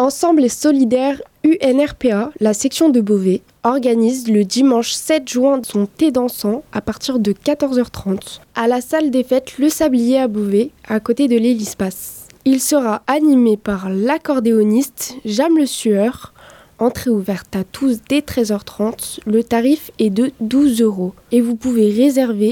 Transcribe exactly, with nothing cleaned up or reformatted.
Ensemble et solidaire U N R P A, la section de Beauvais, organise le dimanche sept juin son thé dansant à partir de quatorze heures trente à la salle des fêtes Le Sablier à Beauvais, à côté de l'Hélispace. Il sera animé par l'accordéoniste Jam Le Sueur. Entrée ouverte à tous dès treize heures trente. Le tarif est de douze euros et vous pouvez réserver